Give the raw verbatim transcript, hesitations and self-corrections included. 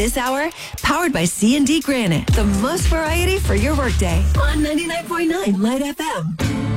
this hour, powered by C and D Granite. The most variety for your workday on ninety-nine point nine Light F M.